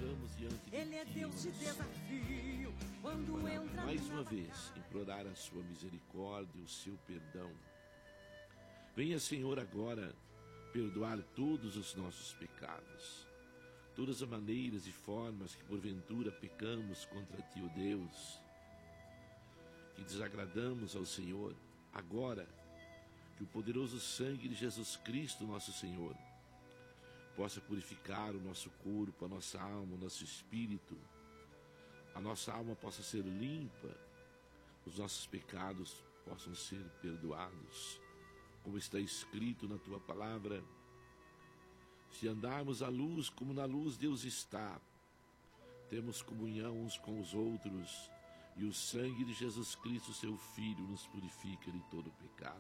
colocamos diante de Ele é Deus de desafio. Quando entra mais na uma batalha. vez, implorar a sua misericórdia, o seu perdão. Venha, Senhor, agora perdoar todos os nossos pecados, todas as maneiras e formas que porventura pecamos contra Ti, ó Deus, que desagradamos ao Senhor. Agora, que o poderoso sangue de Jesus Cristo, nosso Senhor, possa purificar o nosso corpo, a nossa alma, o nosso espírito, a nossa alma possa ser limpa, os nossos pecados possam ser perdoados. Como está escrito na Tua palavra, se andarmos à luz como na luz Deus está, temos comunhão uns com os outros, e o sangue de Jesus Cristo, Seu Filho, nos purifica de todo pecado.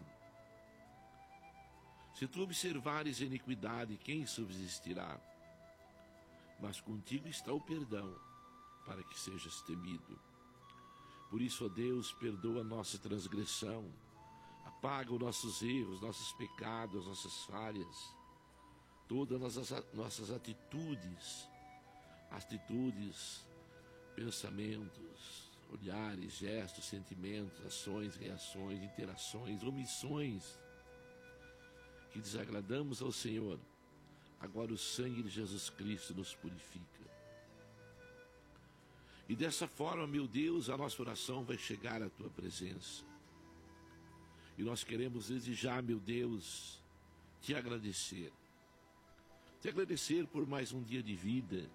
Se Tu observares a iniquidade, quem subsistirá? Mas contigo está o perdão, para que sejas temido. Por isso, ó Deus, perdoa a nossa transgressão, apaga os nossos erros, nossos pecados, nossas falhas, todas as nossas atitudes, pensamentos, olhares, gestos, sentimentos, ações, reações, interações, omissões, que desagradamos ao Senhor. Agora o sangue de Jesus Cristo nos purifica. E dessa forma, meu Deus, a nossa oração vai chegar à Tua presença. E nós queremos desejar, meu Deus, Te agradecer. Te agradecer por mais um dia de vida.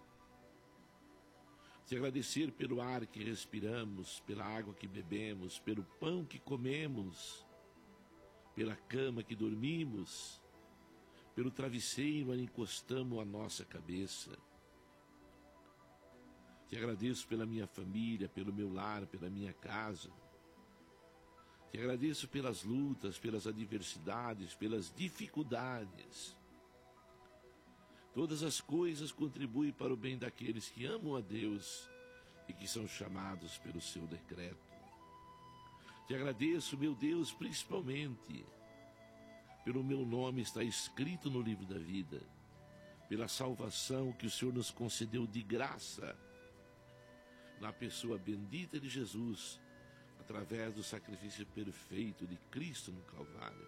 Te agradecer pelo ar que respiramos, pela água que bebemos, pelo pão que comemos, pela cama que dormimos, pelo travesseiro onde encostamos a nossa cabeça. Te agradeço pela minha família, pelo meu lar, pela minha casa. Te agradeço pelas lutas, pelas adversidades, pelas dificuldades. Todas as coisas contribuem para o bem daqueles que amam a Deus e que são chamados pelo seu decreto. Te agradeço, meu Deus, principalmente pelo meu nome está escrito no livro da vida, pela salvação que o Senhor nos concedeu de graça, na pessoa bendita de Jesus, através do sacrifício perfeito de Cristo no Calvário.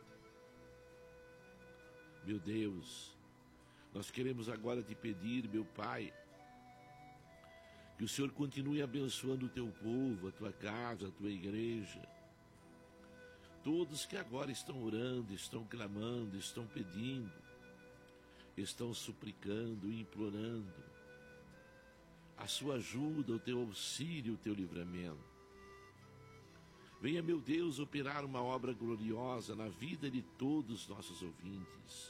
Meu Deus, nós queremos agora te pedir, meu Pai, que o Senhor continue abençoando o Teu povo, a Tua casa, a Tua igreja. Todos que agora estão orando, estão clamando, estão pedindo, estão suplicando, implorando a Sua ajuda, o Teu auxílio, o Teu livramento. Venha, meu Deus, operar uma obra gloriosa na vida de todos os nossos ouvintes.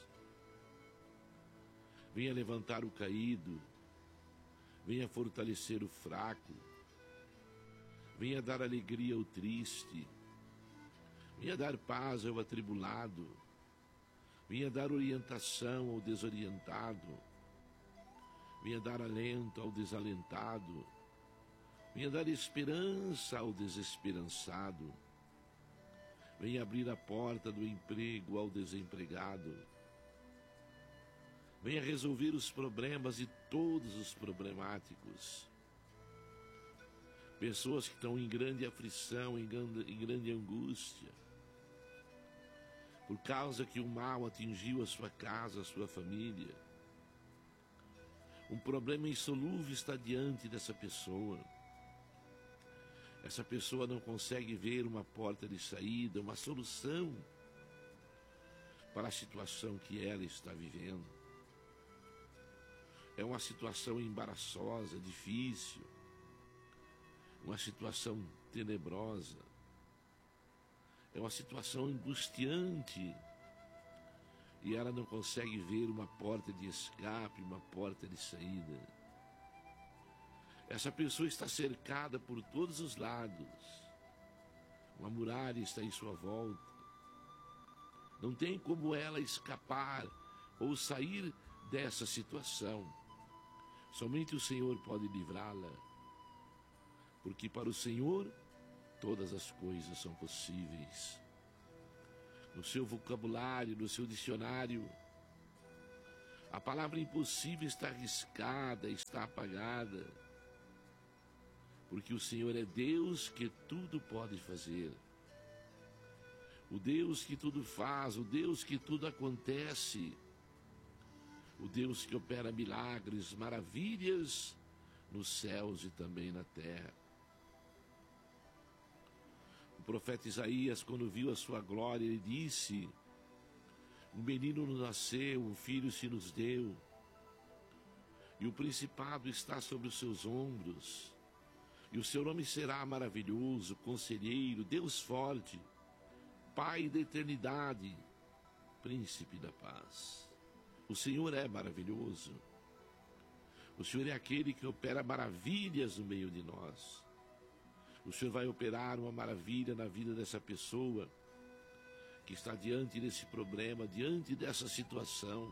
Venha levantar o caído, venha fortalecer o fraco, venha dar alegria ao triste, venha dar paz ao atribulado, venha dar orientação ao desorientado, venha dar alento ao desalentado, venha dar esperança ao desesperançado, venha abrir a porta do emprego ao desempregado, venha resolver os problemas de todos os problemáticos. Pessoas que estão em grande aflição, em grande angústia, por causa que o mal atingiu a sua casa, a sua família. Um problema insolúvel está diante dessa pessoa. Essa pessoa não consegue ver uma porta de saída, uma solução para a situação que ela está vivendo. É uma situação embaraçosa, difícil, uma situação tenebrosa, é uma situação angustiante, e ela não consegue ver uma porta de escape, uma porta de saída. Essa pessoa está cercada por todos os lados, uma muralha está em sua volta, não tem como ela escapar ou sair dessa situação. Somente o Senhor pode livrá-la, porque para o Senhor todas as coisas são possíveis. No seu vocabulário, no seu dicionário, A palavra impossível está arriscada, está apagada, porque o Senhor é Deus que tudo pode fazer. O Deus que tudo faz, o Deus que tudo acontece, o Deus que opera milagres, maravilhas nos céus e também na terra. O profeta Isaías, quando viu a sua glória, ele disse: um menino nos nasceu, um filho se nos deu, e o principado está sobre os seus ombros, e o seu nome será maravilhoso, conselheiro, Deus forte, Pai da eternidade, príncipe da paz. O Senhor é maravilhoso. O Senhor é aquele que opera maravilhas no meio de nós. O Senhor vai operar uma maravilha na vida dessa pessoa que está diante desse problema, diante dessa situação.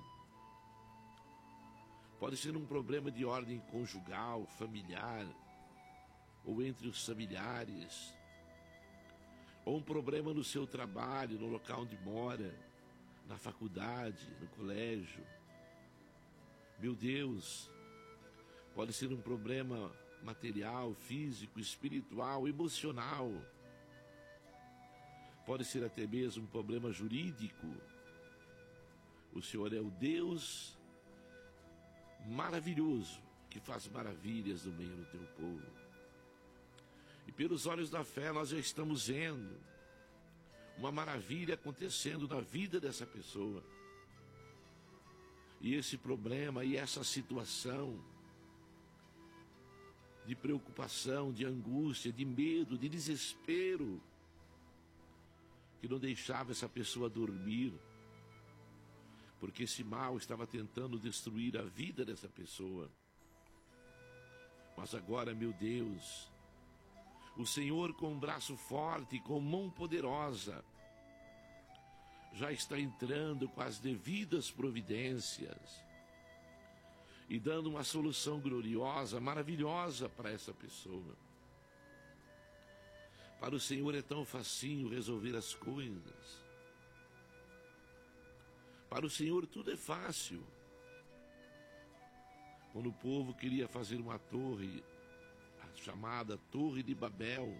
Pode ser um problema de ordem conjugal, familiar, ou entre os familiares, ou um problema no seu trabalho, no local onde mora, na faculdade, no colégio. Meu Deus, pode ser um problema material, físico, espiritual, emocional. Pode ser até mesmo um problema jurídico. O Senhor é o Deus maravilhoso que faz maravilhas no meio do teu povo. E pelos olhos da fé nós já estamos vendo uma maravilha acontecendo na vida dessa pessoa. E esse problema e essa situação de preocupação, de angústia, de medo, de desespero, que não deixava essa pessoa dormir, porque esse mal estava tentando destruir a vida dessa pessoa. Mas agora, meu Deus, o Senhor, com um braço forte, com mão poderosa, já está entrando com as devidas providências e dando uma solução gloriosa, maravilhosa para essa pessoa. Para o Senhor é tão facinho resolver as coisas. Para o Senhor tudo é fácil. Quando o povo queria fazer uma torre, a chamada Torre de Babel,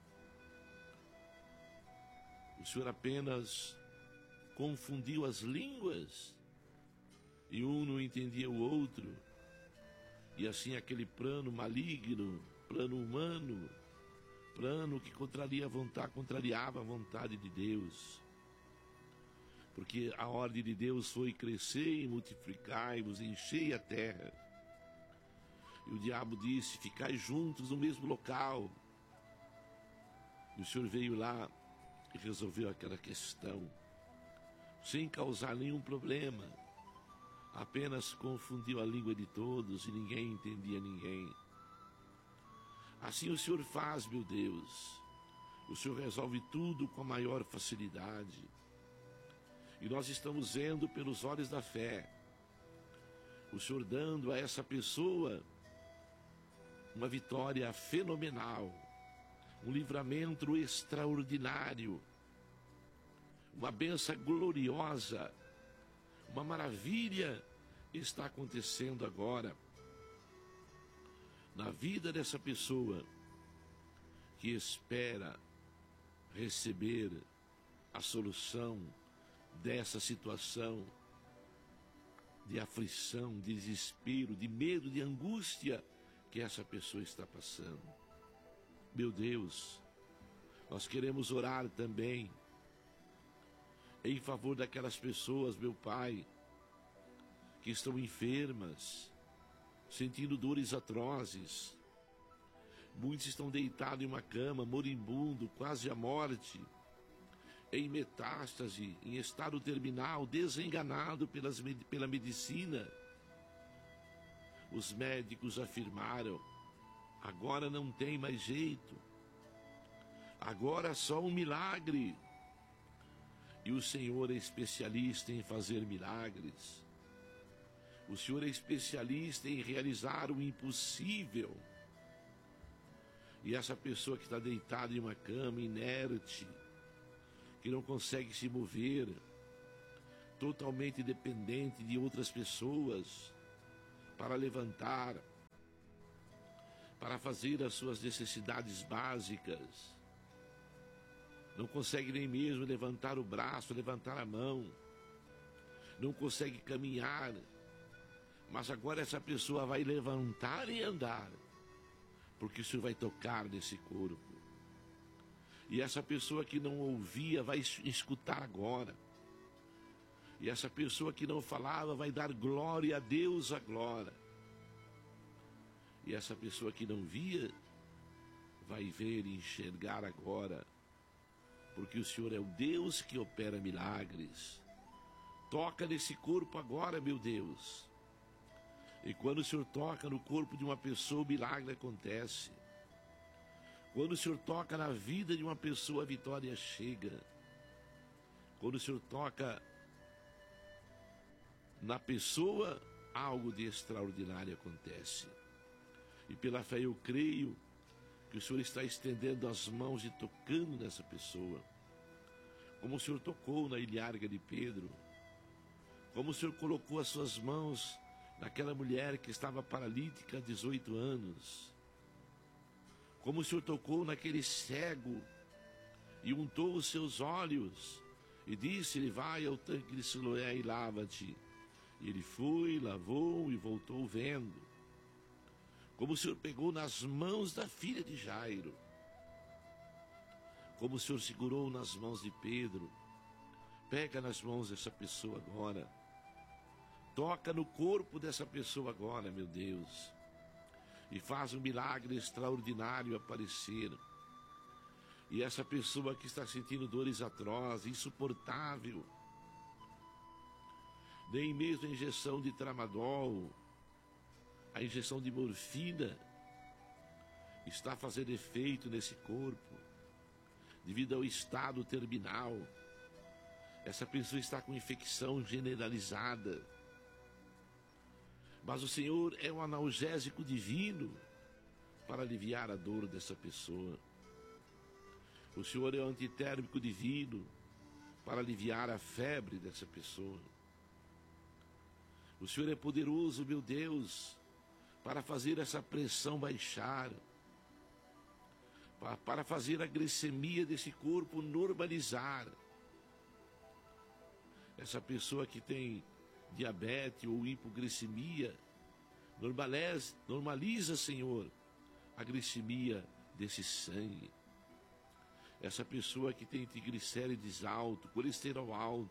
o Senhor apenas confundiu as línguas, e um não entendia o outro, e assim aquele plano maligno, plano humano, plano que contrariava a vontade de Deus, porque a ordem de Deus foi crescer e multiplicar-vos, enchei a terra. E o diabo disse: ficai juntos no mesmo local. E o Senhor veio lá e resolveu aquela questão, sem causar nenhum problema. Apenas confundiu a língua de todos e ninguém entendia ninguém. Assim o Senhor faz, meu Deus. O Senhor resolve tudo com a maior facilidade. E nós estamos vendo pelos olhos da fé o Senhor dando a essa pessoa uma vitória fenomenal, um livramento extraordinário, uma bênção gloriosa, uma maravilha está acontecendo agora na vida dessa pessoa que espera receber a solução dessa situação de aflição, de desespero, de medo, de angústia que essa pessoa está passando. Meu Deus, nós queremos orar também em favor daquelas pessoas, meu Pai, que estão enfermas, sentindo dores atrozes. Muitos estão deitados em uma cama, moribundo, quase à morte, em metástase, em estado terminal, desenganado pela medicina. Os médicos afirmaram: agora não tem mais jeito, agora só um milagre. E o Senhor é especialista em fazer milagres. O Senhor é especialista em realizar o impossível. E essa pessoa que está deitada em uma cama, inerte, que não consegue se mover, totalmente dependente de outras pessoas para levantar, para fazer as suas necessidades básicas. Não consegue nem mesmo levantar o braço, levantar a mão. Não consegue caminhar. Mas agora essa pessoa vai levantar e andar, porque o Senhor vai tocar nesse corpo. E essa pessoa que não ouvia vai escutar agora. E essa pessoa que não falava vai dar glória a Deus agora. E essa pessoa que não via vai ver e enxergar agora, porque o Senhor é o Deus que opera milagres. Toca nesse corpo agora, meu Deus. E quando o Senhor toca no corpo de uma pessoa, o milagre acontece. Quando o Senhor toca na vida de uma pessoa, a vitória chega. Quando o Senhor toca na pessoa, algo de extraordinário acontece. E pela fé eu creio que o Senhor está estendendo as mãos e tocando nessa pessoa. Como o Senhor tocou na ilharga de Pedro. Como o Senhor colocou as suas mãos naquela mulher que estava paralítica há 18 anos. Como o Senhor tocou naquele cego e untou os seus olhos e disse-lhe: vai ao tanque de Siloé e lava-te. E ele foi, lavou e voltou vendo. Como o Senhor pegou nas mãos da filha de Jairo. Como o Senhor segurou nas mãos de Pedro. Pega nas mãos dessa pessoa agora. Toca no corpo dessa pessoa agora, meu Deus. E faz um milagre extraordinário aparecer. E essa pessoa que está sentindo dores atrozes, insuportável, nem mesmo a injeção de tramadol, a injeção de morfina, está fazendo efeito nesse corpo, devido ao estado terminal. Essa pessoa está com infecção generalizada. Mas o Senhor é um analgésico divino para aliviar a dor dessa pessoa. O Senhor é um antitérmico divino para aliviar a febre dessa pessoa. O Senhor é poderoso, meu Deus, para fazer essa pressão baixar, para fazer a glicemia desse corpo normalizar. Essa pessoa que tem diabetes ou hipoglicemia, normaliza, Senhor, a glicemia desse sangue. Essa pessoa que tem triglicérides alto, colesterol alto.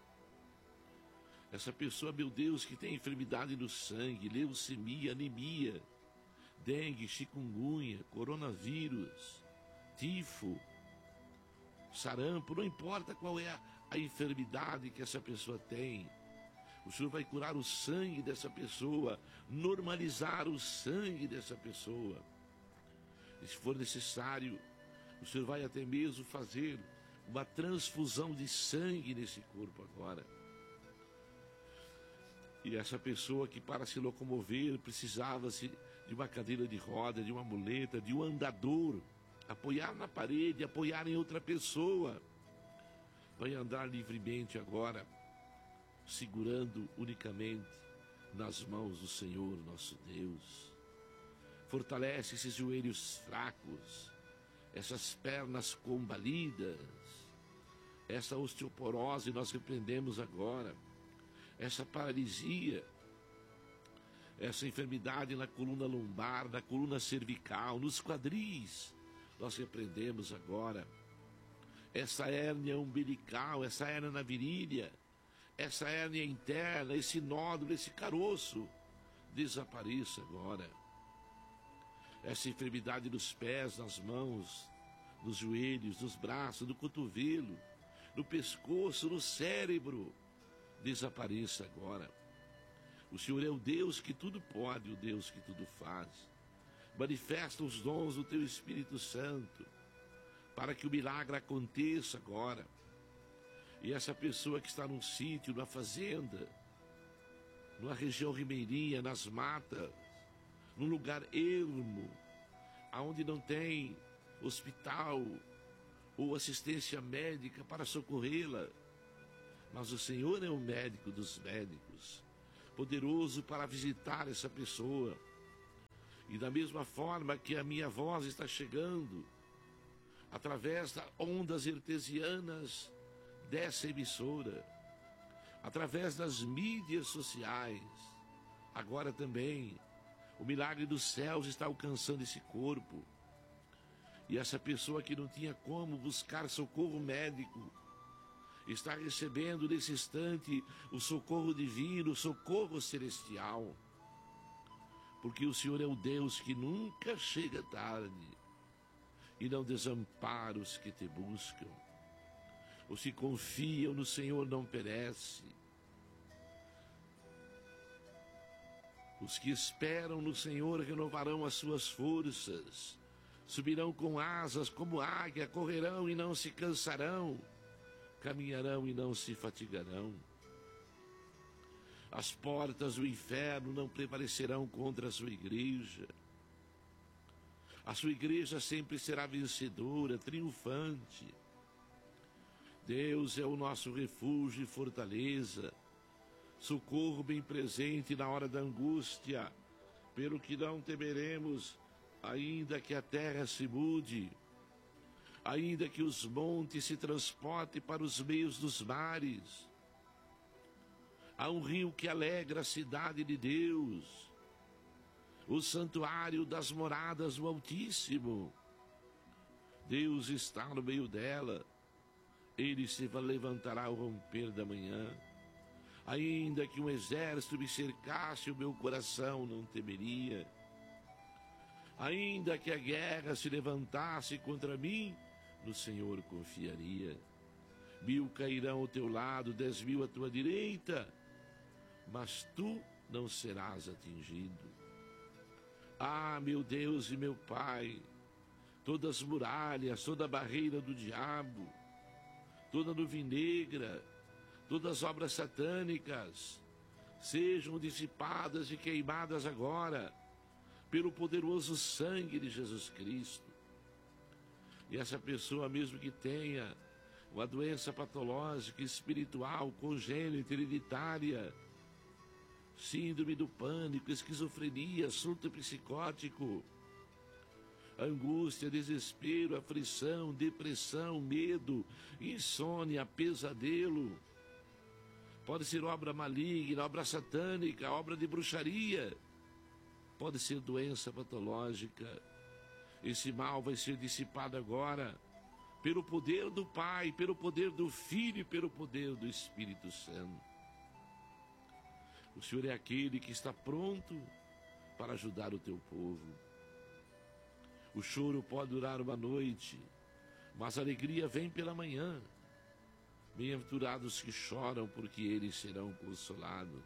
Essa pessoa, meu Deus, que tem enfermidade no sangue, leucemia, anemia, dengue, chikungunya, coronavírus, tifo, sarampo, não importa qual é a enfermidade que essa pessoa tem. O Senhor vai curar o sangue dessa pessoa, normalizar o sangue dessa pessoa. E se for necessário, o Senhor vai até mesmo fazer uma transfusão de sangue nesse corpo agora. E essa pessoa que para se locomover precisava-se de uma cadeira de roda, de uma muleta, de um andador, apoiar na parede, apoiar em outra pessoa, vai andar livremente agora, segurando unicamente nas mãos do Senhor nosso Deus. Fortalece esses joelhos fracos, essas pernas combalidas, essa osteoporose nós repreendemos agora, essa paralisia, essa enfermidade na coluna lombar, na coluna cervical, nos quadris, nós repreendemos agora. Essa hérnia umbilical, essa hérnia na virilha, essa hérnia interna, esse nódulo, esse caroço, desapareça agora. Essa enfermidade nos pés, nas mãos, nos joelhos, nos braços, no cotovelo, no pescoço, no cérebro, desapareça agora. O Senhor é o Deus que tudo pode, o Deus que tudo faz. Manifesta os dons do Teu Espírito Santo, para que o milagre aconteça agora. E essa pessoa que está num sítio, numa fazenda, numa região ribeirinha, nas matas, num lugar ermo, aonde não tem hospital ou assistência médica para socorrê-la, Mas o Senhor é o médico dos médicos, poderoso para visitar essa pessoa. E da mesma forma que a minha voz está chegando, através das ondas artesianas dessa emissora, através das mídias sociais, agora também o milagre dos céus está alcançando esse corpo. E essa pessoa que não tinha como buscar socorro médico, está recebendo nesse instante o socorro divino, o socorro celestial. Porque o Senhor é o Deus que nunca chega tarde e não desampara os que te buscam. Os que confiam no Senhor não perecem. Os que esperam no Senhor renovarão as suas forças, subirão com asas como águia, correrão e não se cansarão, caminharão e não se fatigarão. As portas do inferno não prevalecerão contra a sua igreja. A sua igreja sempre será vencedora, triunfante. Deus é o nosso refúgio e fortaleza, socorro bem presente na hora da angústia, pelo que não temeremos, ainda que a terra se mude, ainda que os montes se transportem para os meios dos mares. Há um rio que alegra a cidade de Deus, o santuário das moradas do Altíssimo. Deus está no meio dela, ele se levantará ao romper da manhã. Ainda que um exército me cercasse, o meu coração não temeria. Ainda que a guerra se levantasse contra mim, no Senhor confiaria. 1000 cairão ao teu lado, 10.000 à tua direita, mas tu não serás atingido. Ah, meu Deus e meu Pai, todas as muralhas, toda a barreira do diabo, toda a nuvem negra, todas as obras satânicas, sejam dissipadas e queimadas agora, pelo poderoso sangue de Jesus Cristo. E essa pessoa, mesmo que tenha uma doença patológica, espiritual, congênita, hereditária, síndrome do pânico, esquizofrenia, surto psicótico, angústia, desespero, aflição, depressão, medo, insônia, pesadelo, pode ser obra maligna, obra satânica, obra de bruxaria, pode ser doença patológica. Esse mal vai ser dissipado agora, pelo poder do Pai, pelo poder do Filho e pelo poder do Espírito Santo. O Senhor é aquele que está pronto para ajudar o teu povo. O choro pode durar uma noite, mas a alegria vem pela manhã. Bem-aventurados que choram, porque eles serão consolados.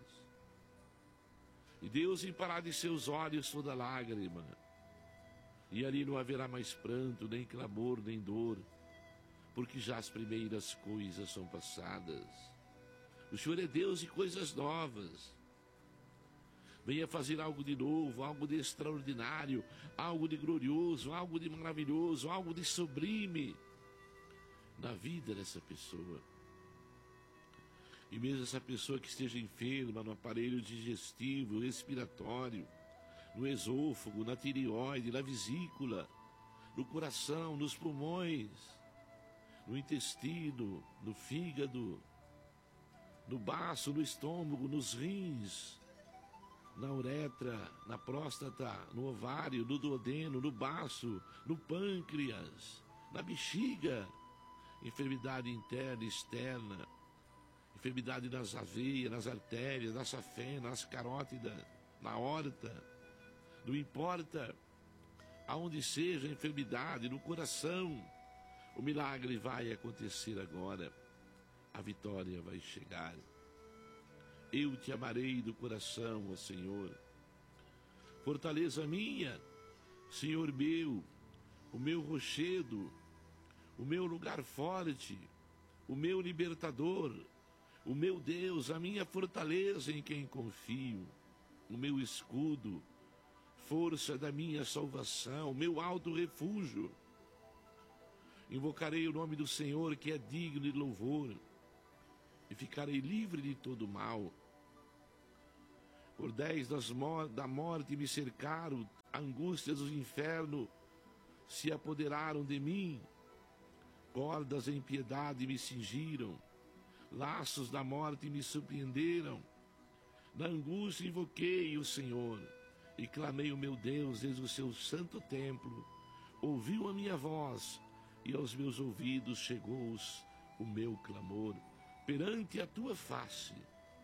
E Deus limpará de seus olhos toda lágrima, e ali não haverá mais pranto, nem clamor, nem dor, porque já as primeiras coisas são passadas. O Senhor é Deus de coisas novas. Venha fazer algo de novo, algo de extraordinário, algo de glorioso, algo de maravilhoso, algo de sublime na vida dessa pessoa. E mesmo essa pessoa que esteja enferma no aparelho digestivo, respiratório, no esôfago, na tireoide, na vesícula, no coração, nos pulmões, no intestino, no fígado, no baço, no estômago, nos rins, na uretra, na próstata, no ovário, no duodeno, no baço, no pâncreas, na bexiga, enfermidade interna e externa, enfermidade nas veias, nas artérias, na safena, nas carótidas, na aorta. Não importa aonde seja a enfermidade, no coração, o milagre vai acontecer agora. A vitória vai chegar. Eu te amarei do coração, ó Senhor. Fortaleza minha, Senhor meu, o meu rochedo, o meu lugar forte, o meu libertador, o meu Deus, a minha fortaleza em quem confio, o meu escudo, força da minha salvação, meu alto refúgio. Invocarei o nome do Senhor, que é digno de louvor. e ficarei livre de todo mal. Cordéis da morte me cercaram, angústias do inferno se apoderaram de mim, cordas da impiedade me cingiram, laços da morte me surpreenderam. Na angústia invoquei o Senhor e clamei o meu Deus desde o seu santo templo. Ouviu a minha voz e aos meus ouvidos chegou o meu clamor perante a tua face.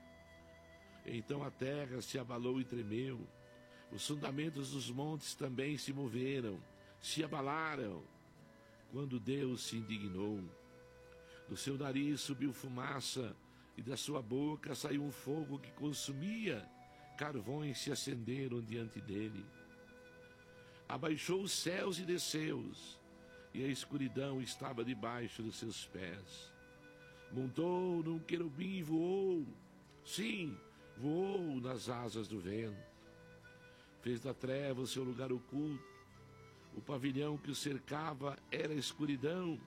Então a terra se abalou e tremeu, os fundamentos dos montes também se moveram, se abalaram, quando Deus se indignou. Do seu nariz subiu fumaça, e da sua boca saiu um fogo que consumia, carvões se acenderam diante dele. Abaixou os céus e desceu, e a escuridão estava debaixo dos seus pés. Montou num querubim e voou, sim, voou nas asas do vento. Fez da treva o seu lugar oculto, o pavilhão que o cercava era a escuridão.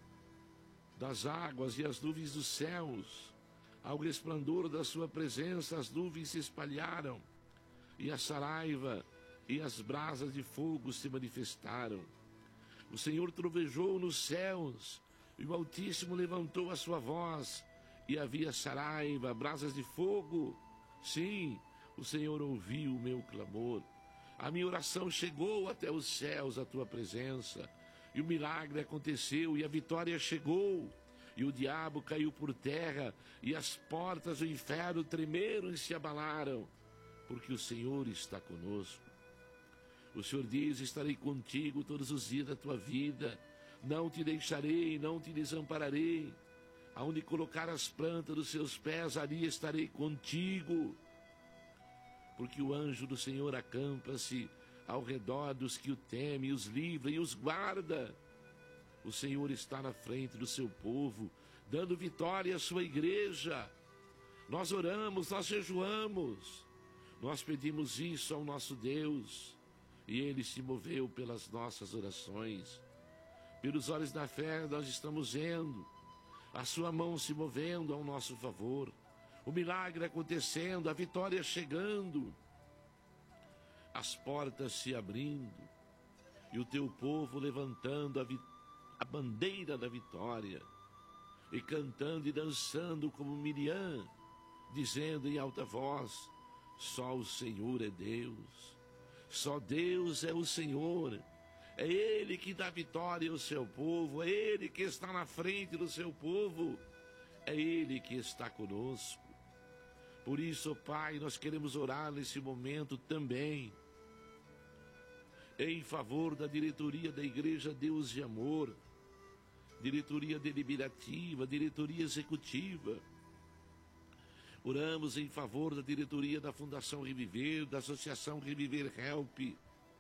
Das águas e as nuvens dos céus, ao resplendor da sua presença, as nuvens se espalharam, e a saraiva e as brasas de fogo se manifestaram. O Senhor trovejou nos céus, e o Altíssimo levantou a sua voz, e havia saraiva, brasas de fogo. Sim, o Senhor ouviu o meu clamor. A minha oração chegou até os céus, a tua presença. E o milagre aconteceu, e a vitória chegou. E o diabo caiu por terra, e as portas do inferno tremeram e se abalaram, porque o Senhor está conosco. O Senhor diz: estarei contigo todos os dias da tua vida. Não te deixarei, não te desampararei. Aonde colocar as plantas dos seus pés, ali estarei contigo. Porque o anjo do Senhor acampa-se ao redor dos que o temem, os livra e os guarda. O Senhor está na frente do seu povo, dando vitória à sua igreja. Nós oramos, nós jejuamos, nós pedimos isso ao nosso Deus, e Ele se moveu pelas nossas orações. Pelos olhos da fé nós estamos vendo a sua mão se movendo ao nosso favor, o milagre acontecendo, a vitória chegando, as portas se abrindo, e o teu povo levantando a bandeira da vitória, e cantando e dançando como Miriam, dizendo em alta voz: só o Senhor é Deus, só Deus é o Senhor. É Ele que dá vitória ao seu povo, é Ele que está na frente do seu povo, é Ele que está conosco. Por isso, Pai, nós queremos orar nesse momento também em favor da diretoria da Igreja Deus de Amor, diretoria deliberativa, diretoria executiva. Oramos em favor da diretoria da Fundação Reviver, da Associação Reviver Help.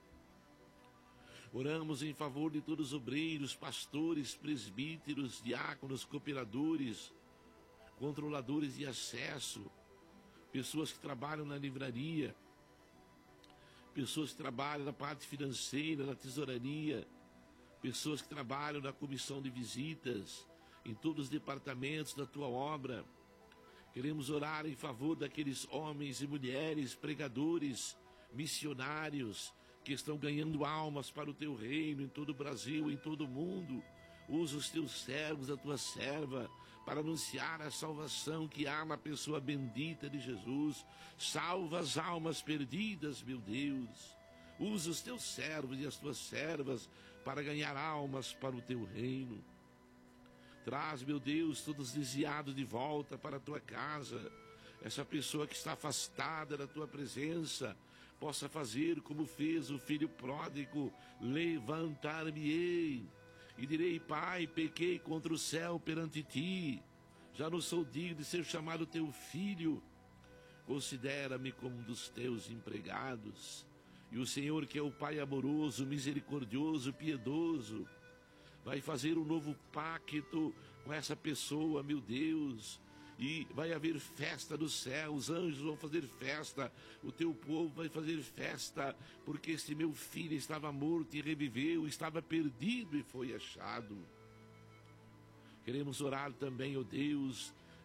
Oramos em favor de todos os obreiros, pastores, presbíteros, diáconos, cooperadores, controladores de acesso, pessoas que trabalham na livraria, pessoas que trabalham na parte financeira, na tesouraria, pessoas que trabalham na comissão de visitas, em todos os departamentos da tua obra. Queremos orar em favor daqueles homens e mulheres, pregadores, missionários, que estão ganhando almas para o teu reino em todo o Brasil, em todo o mundo. Usa os teus servos, a tua serva, para anunciar a salvação que há na pessoa bendita de Jesus. Salva as almas perdidas, meu Deus. Usa os teus servos e as tuas servas para ganhar almas para o teu reino. Traz, meu Deus, todos desviados de volta para a tua casa. Essa pessoa que está afastada da tua presença possa fazer como fez o filho pródigo: levantar-me-ei e direi: Pai, pequei contra o céu perante ti, já não sou digno de ser chamado teu filho, considera-me como um dos teus empregados. E o Senhor, que é o Pai amoroso, misericordioso, piedoso, vai fazer um novo pacto com essa pessoa, meu Deus, e vai haver festa do céu, os anjos vão fazer festa, o teu povo vai fazer festa, porque esse meu filho estava morto e reviveu, estava perdido e foi achado. Queremos orar também, ó Deus,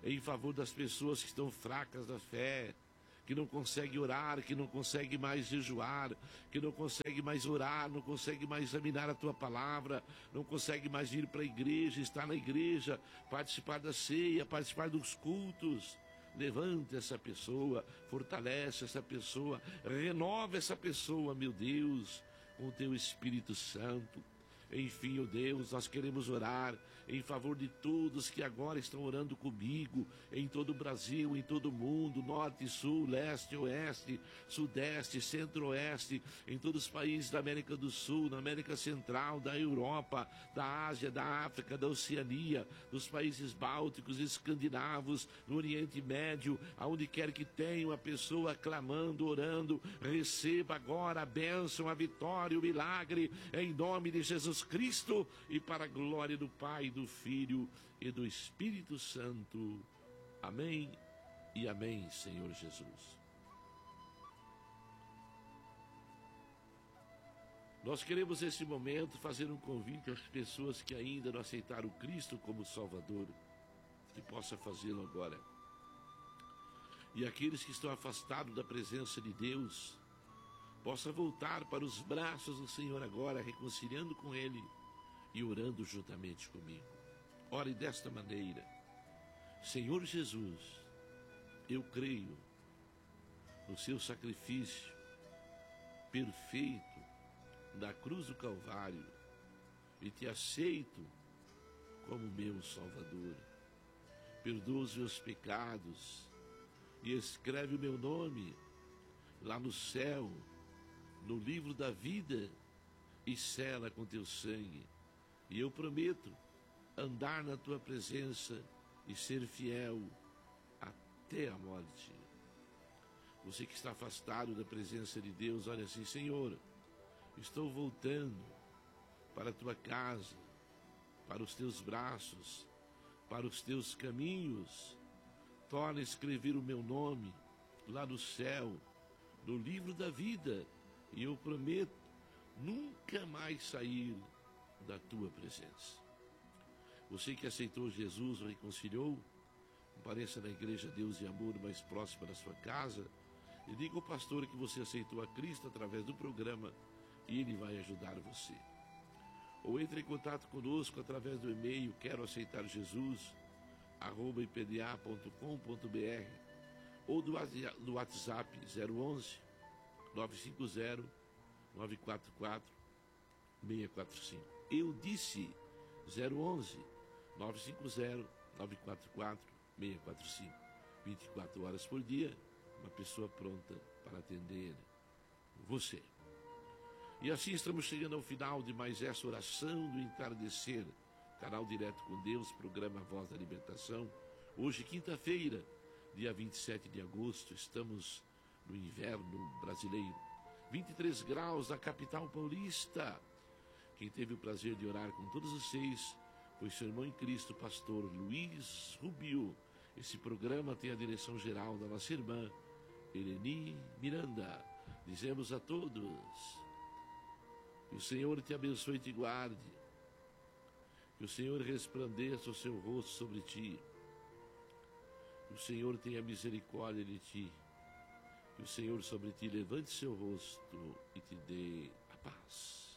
em favor das pessoas que estão fracas da fé, que não consegue orar, que não consegue mais jejuar, que não consegue mais orar, não consegue mais examinar a tua palavra, não consegue mais ir para a igreja, estar na igreja, participar da ceia, participar dos cultos. Levanta essa pessoa, fortalece essa pessoa, renova essa pessoa, meu Deus, com o teu Espírito Santo. Enfim, ó Deus, nós queremos orar em favor de todos que agora estão orando comigo, em todo o Brasil, em todo o mundo, norte, sul, leste, oeste, sudeste, centro-oeste, em todos os países da América do Sul, na América Central, da Europa, da Ásia, da África, da Oceania, dos países bálticos, escandinavos, no Oriente Médio, aonde quer que tenha uma pessoa clamando, orando, receba agora a bênção, a vitória, o milagre, em nome de Jesus Cristo, e para a glória do Pai, do Filho e do Espírito Santo. Amém e amém, Senhor Jesus. Nós queremos nesse momento fazer um convite às pessoas que ainda não aceitaram Cristo como Salvador, que possa fazê-lo agora. E aqueles que estão afastados da presença de Deus, possa voltar para os braços do Senhor agora, reconciliando com Ele e orando juntamente comigo. Ore desta maneira: Senhor Jesus, eu creio no seu sacrifício perfeito na cruz do Calvário e te aceito como meu Salvador. Perdoa os meus pecados e escreve o meu nome lá no céu, no livro da vida, e sela com teu sangue. E eu prometo andar na tua presença e ser fiel até a morte. Você que está afastado da presença de Deus, olha assim: Senhor, estou voltando para a tua casa, para os teus braços, para os teus caminhos. Torna a escrever o meu nome lá no céu, no livro da vida, e eu prometo nunca mais sair da tua presença. Você que aceitou Jesus, o reconciliou, compareça na Igreja Deus e Amor mais próxima da sua casa e diga ao pastor que você aceitou a Cristo através do programa, e ele vai ajudar você. Ou entre em contato conosco através do e-mail quero aceitar Jesus @ipda.com.br ou do WhatsApp 011 950 944 645. Eu disse 011 950 944 645. 24 horas por dia, uma pessoa pronta para atender você. E assim estamos chegando ao final de mais essa oração do entardecer, canal Direto com Deus, programa Voz da Libertação. Hoje, quinta-feira, dia 27 de agosto, estamos no inverno brasileiro. 23 graus na capital paulista. Quem teve o prazer de orar com todos vocês foi seu irmão em Cristo, pastor Luiz Rubio. Esse programa tem a direção geral da nossa irmã Eleni Miranda. Dizemos a todos: que o Senhor te abençoe e te guarde, que o Senhor resplandeça o seu rosto sobre ti, que o Senhor tenha misericórdia de ti, que o Senhor sobre ti levante seu rosto e te dê a paz.